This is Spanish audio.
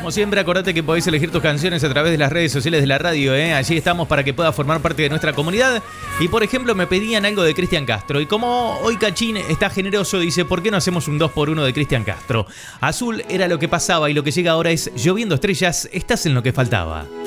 como siempre, acordate que podéis elegir tus canciones a través de las redes sociales de la radio, ¿eh? Allí estamos para que puedas formar parte de nuestra comunidad. Y por ejemplo, me pedían algo de Cristian Castro. Y como hoy Cachín está generoso, dice, ¿por qué no hacemos un 2x1 de Cristian Castro? Azul era lo que pasaba y lo que llega ahora es Lloviendo Estrellas, estás en lo que faltaba.